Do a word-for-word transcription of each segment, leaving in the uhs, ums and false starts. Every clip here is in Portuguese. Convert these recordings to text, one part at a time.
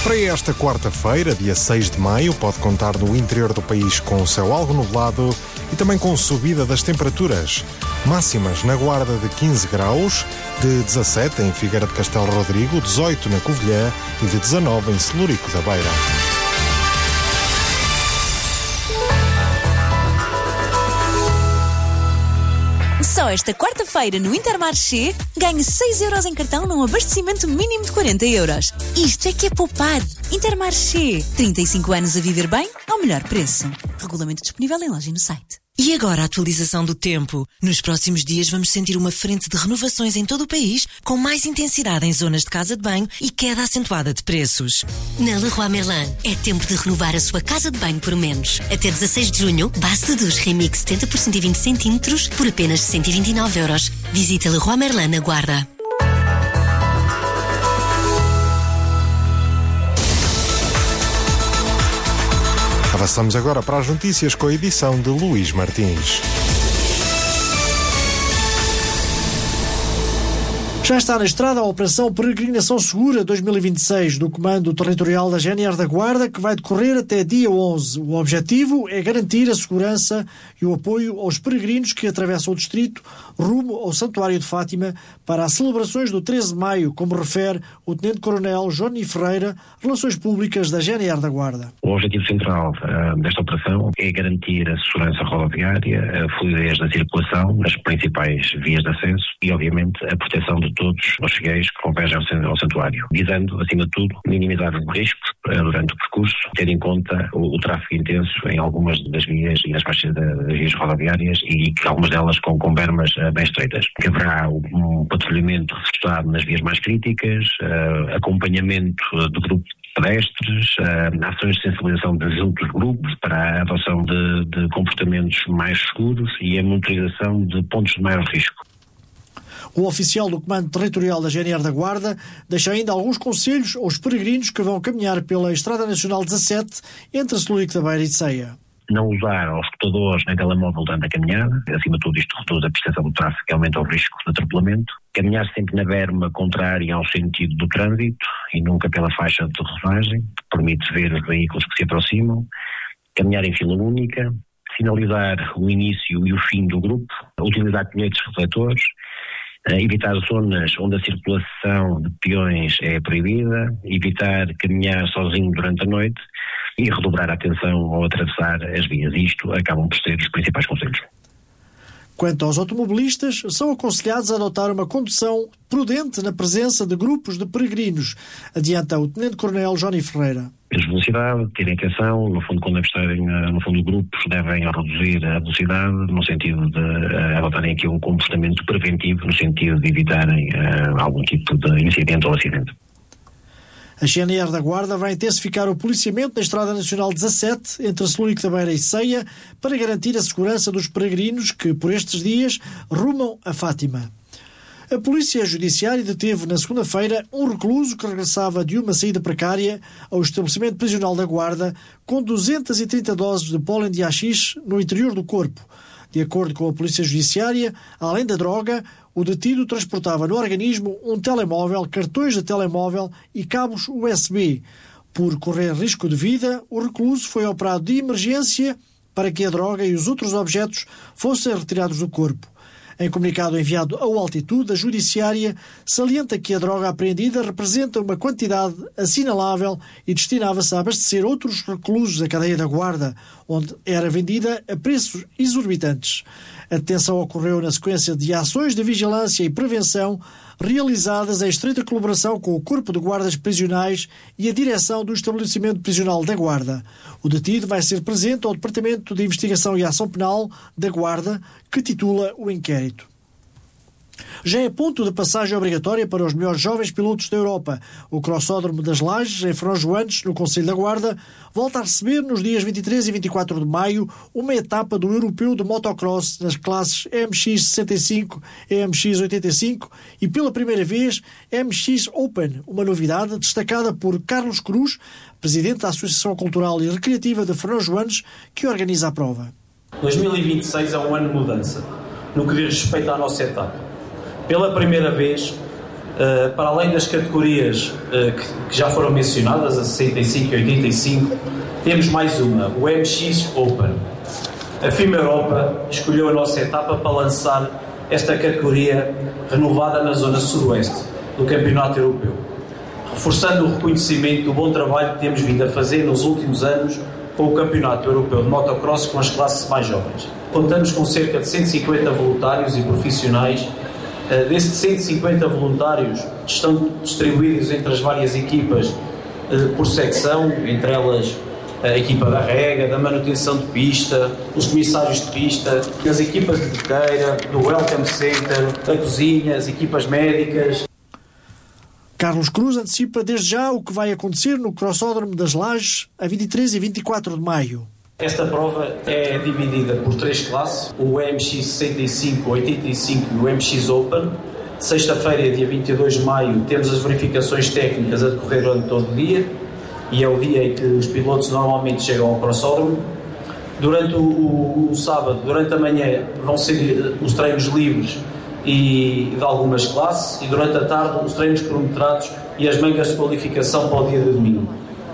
Para esta quarta-feira, dia seis de maio, pode contar no interior do país com céu algo nublado e também com subida das temperaturas. Máximas na Guarda de quinze graus, de dezassete em Figueira de Castelo Rodrigo, dezoito na Covilhã e de dezanove em Celurico da Beira. Só esta quarta-feira no Intermarché, ganhe seis euros em cartão num abastecimento mínimo de quarenta euros. Isto é que é poupar. Intermarché. trinta e cinco anos a viver bem ao melhor preço. Regulamento disponível em loja e no site. E agora a atualização do tempo. Nos próximos dias vamos sentir uma frente de renovações em todo o país, com mais intensidade em zonas de casa de banho e queda acentuada de preços. Na Leroy Merlin, é tempo de renovar a sua casa de banho por menos. Até dezasseis de junho, base de duche Remix setenta por cento e vinte centímetros por apenas cento e vinte e nove euros. Visita Leroy Merlin na Guarda. Avançamos agora para as notícias com a edição de Luís Martins. Já está na estrada a Operação Peregrinação Segura dois mil e vinte e seis do Comando Territorial da G N R da Guarda, que vai decorrer até dia onze. O objetivo é garantir a segurança e o apoio aos peregrinos que atravessam o distrito rumo ao Santuário de Fátima para as celebrações do treze de maio, como refere o Tenente-Coronel Johnny Ferreira, Relações Públicas da G N R da Guarda. O objetivo central uh, desta operação é garantir a segurança rodoviária, a fluidez da circulação nas principais vias de acesso e, obviamente, a proteção de todos os fiéis que convergem ao santuário, visando, acima de tudo, minimizar os riscos uh, durante o percurso, ter em conta o, o tráfego intenso em algumas das vias e das faixas das vias rodoviárias e que algumas delas com, com bermas uh, bem estreitas. Que haverá um patrulhamento reforçado nas vias mais críticas, uh, acompanhamento uh, do grupo de pedestres, uh, ações de sensibilização de juntos grupos para a adoção de, de comportamentos mais seguros e a monitorização de pontos de maior risco. O oficial do Comando Territorial da G N R da Guarda deixa ainda alguns conselhos aos peregrinos que vão caminhar pela Estrada Nacional dezassete entre Celurico da Beira e Ceia. Não usar os escutadores nem telemóvel durante a caminhada, acima de tudo isto reduz a percepção do tráfego e aumenta o risco de atropelamento. Caminhar sempre na berma contrária ao sentido do trânsito e nunca pela faixa de rodagem, que permite ver os veículos que se aproximam. Caminhar em fila única, sinalizar o início e o fim do grupo, utilizar colhetes refletores, evitar zonas onde a circulação de peões é proibida, evitar caminhar sozinho durante a noite e redobrar a atenção ao atravessar as vias. Isto acabam por ser os principais conselhos. Quanto aos automobilistas, são aconselhados a adotar uma condução prudente na presença de grupos de peregrinos, adianta o Tenente-Coronel Johnny Ferreira. Menos velocidade, terem atenção, no fundo quando estarem no fundo grupos devem reduzir a velocidade no sentido de uh, adotarem aqui um comportamento preventivo, no sentido de evitarem uh, algum tipo de incidente ou acidente. A G N R da Guarda vai intensificar o policiamento na Estrada Nacional dezassete entre Celurico da Beira e Ceia para garantir a segurança dos peregrinos que, por estes dias, rumam a Fátima. A Polícia Judiciária deteve na segunda-feira um recluso que regressava de uma saída precária ao estabelecimento prisional da Guarda com duzentas e trinta doses de pólen de haxixe no interior do corpo. De acordo com a Polícia Judiciária, além da droga, o detido transportava no organismo um telemóvel, cartões de telemóvel e cabos U S B. Por correr risco de vida, o recluso foi operado de emergência para que a droga e os outros objetos fossem retirados do corpo. Em comunicado enviado ao Altitude, a Judiciária salienta que a droga apreendida representa uma quantidade assinalável e destinava-se a abastecer outros reclusos da cadeia da Guarda, onde era vendida a preços exorbitantes. A detenção ocorreu na sequência de ações de vigilância e prevenção realizadas em estreita colaboração com o Corpo de Guardas Prisionais e a direção do estabelecimento prisional da Guarda. O detido vai ser presente ao Departamento de Investigação e Ação Penal da Guarda, que titula o inquérito. Já é ponto de passagem obrigatória para os melhores jovens pilotos da Europa. O Crossódromo das Lajes, em Frão Joantes, no Concelho da Guarda, volta a receber nos dias vinte e três e vinte e quatro de maio uma etapa do Europeu de Motocross nas classes M X sessenta e cinco e M X oitenta e cinco e, pela primeira vez, M X Open, uma novidade destacada por Carlos Cruz, presidente da Associação Cultural e Recreativa de Frão Joantes, que organiza a prova. dois mil e vinte e seis é um ano de mudança, no que diz respeito à nossa etapa. Pela primeira vez, Uh, para além das categorias uh, que, que já foram mencionadas, a sessenta e cinco e oitenta e cinco, temos mais uma, o M X Open. A FIMA Europa escolheu a nossa etapa para lançar esta categoria renovada na zona sudoeste do Campeonato Europeu, reforçando o reconhecimento do bom trabalho que temos vindo a fazer nos últimos anos com o Campeonato Europeu de Motocross com as classes mais jovens. Contamos com cerca de cento e cinquenta voluntários e profissionais. Desses cento e cinquenta voluntários estão distribuídos entre as várias equipas por secção, entre elas a equipa da rega, da manutenção de pista, os comissários de pista, as equipas de biqueira, do Welcome Center, da cozinha, as equipas médicas. Carlos Cruz antecipa desde já o que vai acontecer no Crossódromo das Lajes a vinte e três e vinte e quatro de maio. Esta prova é dividida por três classes, o M X sessenta e cinco, oitenta e cinco e o M X Open. Sexta-feira, dia vinte e dois de maio, temos as verificações técnicas a decorrer durante todo o dia e é o dia em que os pilotos normalmente chegam ao crossódromo. Durante o, o, o sábado, durante a manhã, vão ser os treinos livres e de algumas classes e durante a tarde os treinos cronometrados e as mangas de qualificação para o dia de domingo.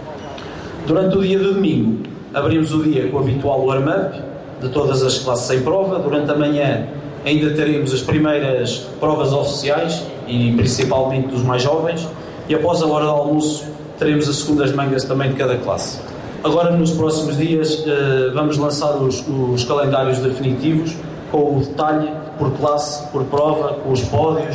Durante o dia de domingo, abrimos o dia com o habitual warm-up de todas as classes em prova. Durante a manhã ainda teremos as primeiras provas oficiais e principalmente dos mais jovens e após a hora do almoço teremos as segundas mangas também de cada classe. Agora nos próximos dias vamos lançar os, os calendários definitivos com o detalhe por classe, por prova, com os pódios.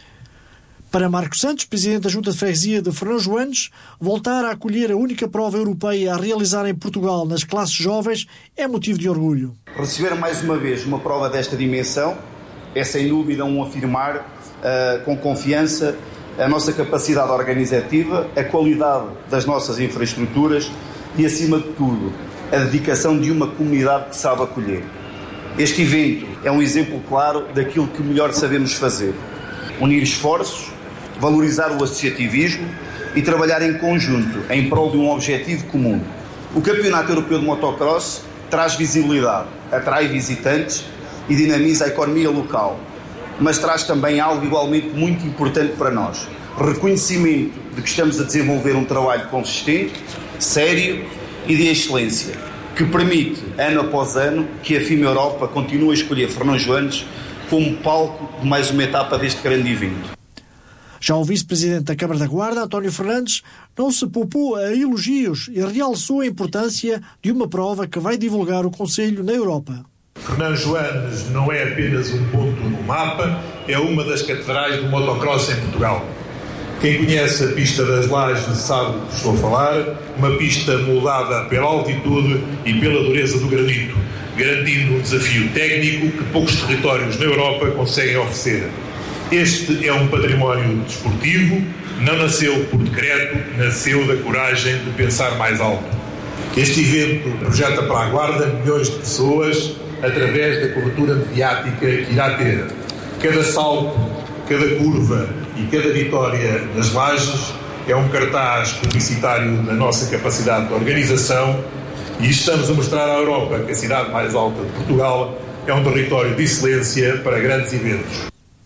Para Marcos Santos, presidente da Junta de Freguesia de Fernão Joanes, voltar a acolher a única prova europeia a realizar em Portugal nas classes jovens é motivo de orgulho. Receber mais uma vez uma prova desta dimensão é sem dúvida um afirmar uh, com confiança a nossa capacidade organizativa, a qualidade das nossas infraestruturas e, acima de tudo, a dedicação de uma comunidade que sabe acolher. Este evento é um exemplo claro daquilo que melhor sabemos fazer: unir esforços, valorizar o associativismo e trabalhar em conjunto em prol de um objetivo comum. O Campeonato Europeu de Motocross traz visibilidade, atrai visitantes e dinamiza a economia local, mas traz também algo igualmente muito importante para nós: reconhecimento de que estamos a desenvolver um trabalho consistente, sério e de excelência, que permite, ano após ano, que a FIMA Europa continue a escolher Fernão Joanes como palco de mais uma etapa deste grande evento. Já o vice-presidente da Câmara da Guarda, António Fernandes, não se poupou a elogios e realçou a importância de uma prova que vai divulgar o Conselho na Europa. Fernão Joanes não é apenas um ponto no mapa, é uma das catedrais do motocross em Portugal. Quem conhece a pista das Lajes sabe do que estou a falar, uma pista moldada pela altitude e pela dureza do granito, garantindo um desafio técnico que poucos territórios na Europa conseguem oferecer. Este é um património desportivo, não nasceu por decreto, nasceu da coragem de pensar mais alto. Este evento projeta para a Guarda milhões de pessoas através da cobertura mediática que irá ter. Cada salto, cada curva e cada vitória nas Lajes é um cartaz publicitário da nossa capacidade de organização e estamos a mostrar à Europa que a cidade mais alta de Portugal é um território de excelência para grandes eventos.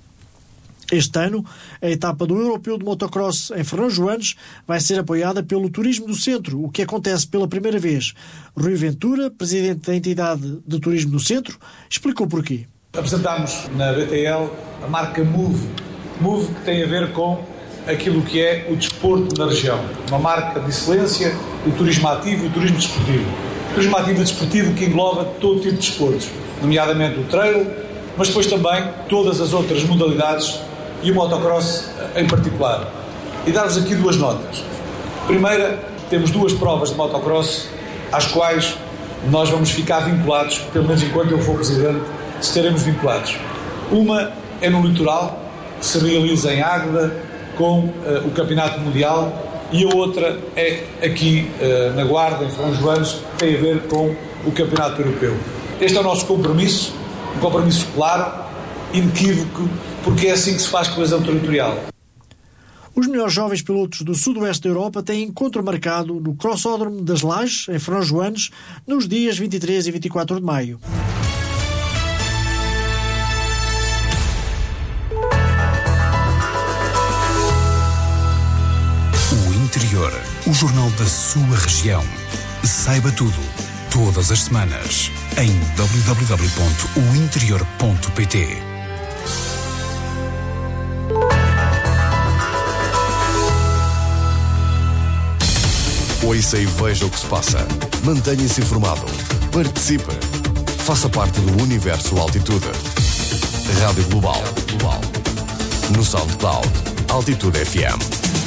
Este ano, a etapa do Europeu de Motocross em Fernão Joanes vai ser apoiada pelo Turismo do Centro, o que acontece pela primeira vez. Rui Ventura, presidente da entidade de Turismo do Centro, explicou porquê. Apresentámos na B T L a marca Move. Move que tem a ver com aquilo que é o desporto na região. Uma marca de excelência do turismo ativo e do turismo desportivo. O turismo ativo e desportivo que engloba todo tipo de desportos, nomeadamente o trail, mas depois também todas as outras modalidades e o motocross em particular. E dar-vos aqui duas notas. Primeira, temos duas provas de motocross às quais nós vamos ficar vinculados, pelo menos enquanto eu for presidente, estaremos vinculados. Uma é no litoral, que se realiza em Águeda com uh, o Campeonato Mundial, e a outra é aqui uh, na Guarda, em Fernão Joanes, que tem a ver com o Campeonato Europeu. Este é o nosso compromisso, um compromisso claro, inequívoco, porque é assim que se faz coesão territorial. Os melhores jovens pilotos do sudoeste da Europa têm encontro marcado no Crossódromo das Lajes, em Fernão Joanes, nos dias vinte e três e vinte e quatro de maio. Interior, o jornal da sua região. Saiba tudo, todas as semanas, em w w w ponto o interior ponto p t. Ouça e veja o que se passa. Mantenha-se informado. Participe. Faça parte do Universo Altitude. Rádio Global. No SoundCloud. Altitude F M.